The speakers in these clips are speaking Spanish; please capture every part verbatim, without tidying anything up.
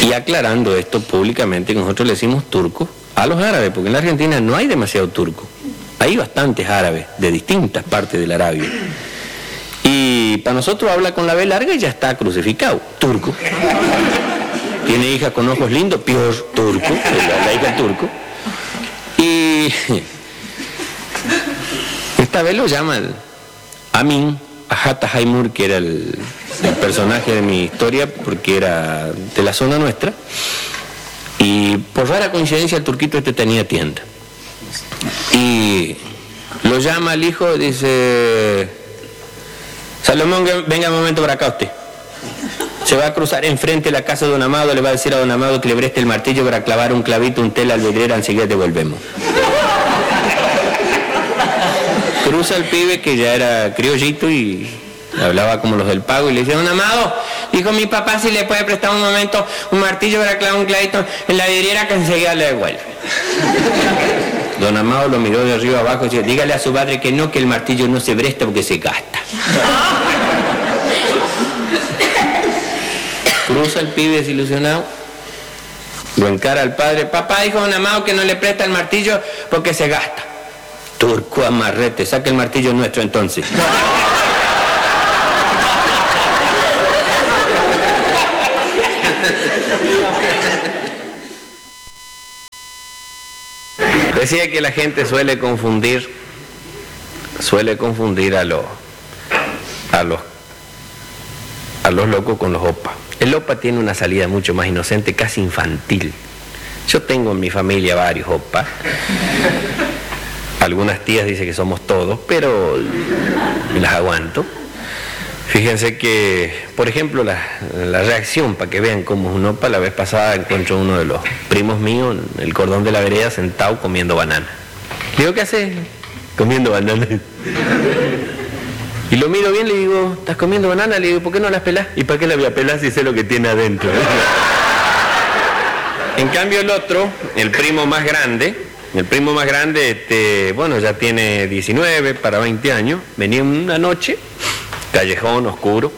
Y aclarando esto públicamente, que nosotros le decimos turco a los árabes, porque en la Argentina no hay demasiado turco. Hay bastantes árabes de distintas partes de la Arabia. Y para nosotros habla con la B larga y ya está crucificado, turco. Tiene hija con ojos lindos, peor, turco, la, la hija turco. Y esta vez lo llaman Amin Ajata Haimur, que era el, el personaje de mi historia, porque era de la zona nuestra. Y por rara coincidencia el turquito este tenía tienda. Y lo llama al hijo, dice: Salomón, venga un momento para acá usted. Se va a cruzar enfrente de la casa de don Amado, le va a decir a don Amado que le preste el martillo para clavar un clavito, un tela al vidriera, enseguida devolvemos. Cruza el pibe, que ya era criollito y hablaba como los del pago, y le dice: don Amado, dijo mi papá si le puede prestar un momento un martillo para clavar un clavito en la vidriera, que enseguida le devuelve. Don Amado lo miró de arriba abajo y dijo: dígale a su padre que no, que el martillo no se presta porque se gasta. Cruza el pibe desilusionado, lo encara al padre: papá, dijo don Amado que no le presta el martillo porque se gasta. Turco amarrete, saca el martillo nuestro entonces. Decía que la gente suele confundir, suele confundir a los, a los, a los locos con los opas. El opa tiene una salida mucho más inocente, casi infantil. Yo tengo en mi familia varios opas. Algunas tías dicen que somos todos, pero las aguanto. Fíjense que, por ejemplo, la, la reacción, para que vean cómo es un opa, la vez pasada encuentro uno de los primos míos en el cordón de la vereda sentado comiendo banana. Le digo: ¿qué haces? Comiendo banana. Y lo miro bien, le digo: ¿estás comiendo banana? Le digo: ¿por qué no las pelás? ¿Y para qué la voy a pelar si sé lo que tiene adentro? En cambio el otro, el primo más grande, el primo más grande, este, bueno, ya tiene diecinueve para veinte años, venía una noche, callejón oscuro,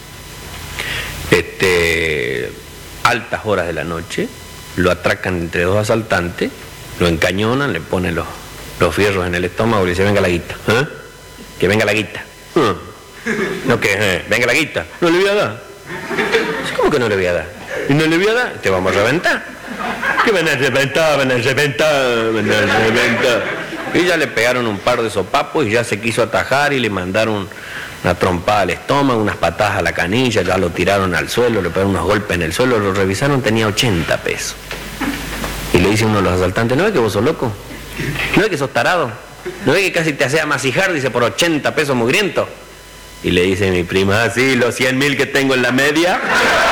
este, altas horas de la noche, lo atracan entre dos asaltantes, lo encañonan, le ponen los, los fierros en el estómago y le dicen: venga la guita, ¿eh? Que venga la guita. ¿Eh? No, que eh, venga la guita. No le voy a dar. ¿Cómo que no le voy a dar? Y no le voy a dar, te vamos a reventar. ¿Qué van a reventar? Van a reventar, van a reventar. Y ya le pegaron un par de sopapos y ya se quiso atajar y le mandaron una trompada al estómago, unas patadas a la canilla, ya lo tiraron al suelo, le pegaron unos golpes en el suelo, lo revisaron, tenía ochenta pesos. Y le dice uno de los asaltantes: ¿no es que vos sos loco? ¿No es que sos tarado? ¿No es que casi te hace amasijar? Dice: por ochenta pesos mugriento. Y le dice mi prima: ah, sí, los cien mil que tengo en la media.